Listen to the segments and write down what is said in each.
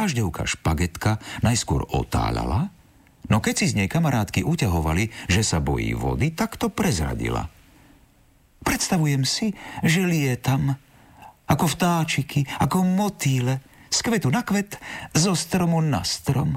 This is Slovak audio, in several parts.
Dážďovka Špagetka najskôr otáľala, no keď si z nej kamarátky uťahovali, že sa bojí vody, tak to prezradila. Predstavujem si, že lietam ako vtáčiky, ako motýle, z kvetu na kvet, zo stromu na strom.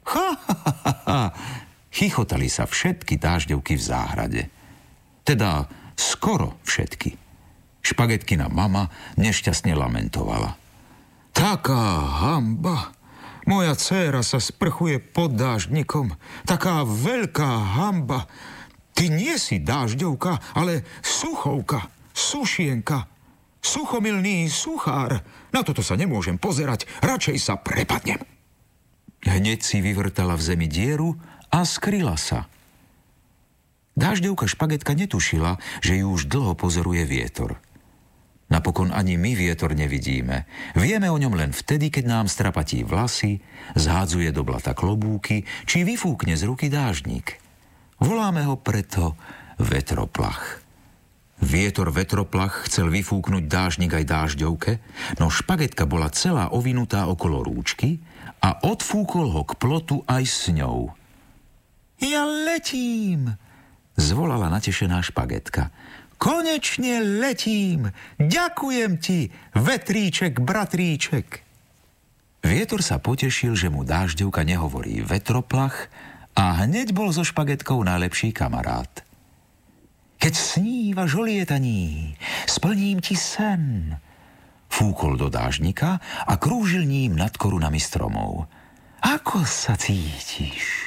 Chichotali sa všetky dážďovky v záhrade. Teda skoro všetky. Špagetkina mama nešťastne lamentovala. Taká hanba. Moja dcéra sa sprchuje pod dáždnikom. Taká veľká hanba. Ty nie si dážďovka, ale suchovka, sušienka, suchomilný suchár. Na toto sa nemôžem pozerať, radšej sa prepadnem. Hneď si vyvrtala v zemi dieru a skryla sa. Dážďovka Špagetka netušila, že ju už dlho pozoruje vietor. Napokon ani my vietor nevidíme. Vieme o ňom len vtedy, keď nám strapatí vlasy, zhádzuje do blata klobúky, či vyfúkne z ruky dáždnik. Voláme ho preto vetroplach. Vietor vetroplach chcel vyfúknuť dáždnik aj dážďovke, no Špagetka bola celá ovinutá okolo rúčky a odfúkol ho k plotu aj s ňou. Ja letím, zvolala natešená Špagetka. Konečne letím! Ďakujem ti, vetríček, bratríček! Vietor sa potešil, že mu dážďovka nehovorí vetroplach a hneď bol so Špagetkou najlepší kamarát. Keď snívaš o lietaní, splním ti sen. Fúkol do dáždnika a krúžil ním nad korunami stromov. Ako sa cítiš?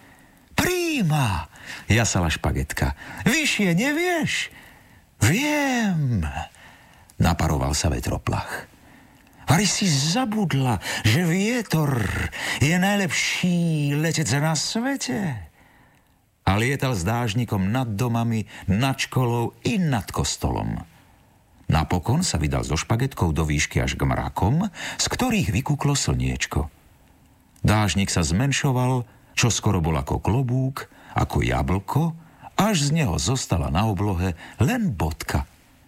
Príma, jasala Špagetka. Vyššie nevieš? Viem, naparoval sa vetroplach. Vari si zabudla, že vietor je najlepší letec na svete. A lietal s dážnikom nad domami, nad školou i nad kostolom. Napokon sa vydal so Špagetkou do výšky až k mrakom, z ktorých vykúklo slniečko. Dážnik sa zmenšoval, čo skoro bol ako klobúk, ako jablko, až z neho zostala na oblohe len bodka.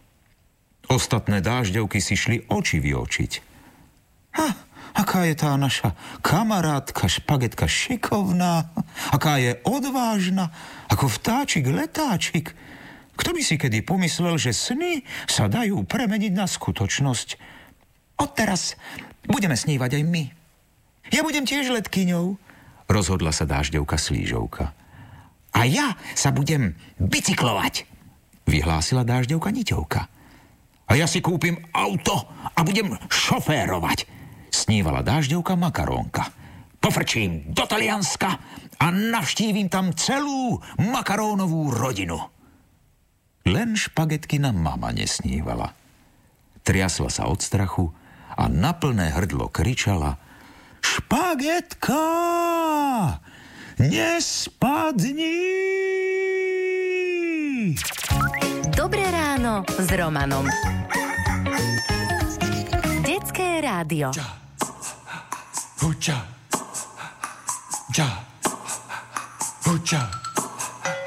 Ostatné dážďovky si šli oči vyočiť. Aká je tá naša kamarátka Špagetka šikovná, aká je odvážna, ako vtáčik letáčik. Kto by si kedy pomyslel, že sny sa dajú premeniť na skutočnosť? Odteraz budeme snívať aj my. Ja budem tiež letkyňou, rozhodla sa dážďovka Slížovka. A ja sa budem bicyklovať, vyhlásila dážďovka Niťovka. A ja si kúpim auto a budem šoférovať, snívala dážďovka Makarónka. Pofrčím do Talianska a navštívim tam celú makarónovú rodinu. Len Špagetkina mama nesnívala. Triasla sa od strachu a na plné hrdlo kričala: Špagetka! Nespadni! Dobré ráno s Romanom. Detské rádio. Huča.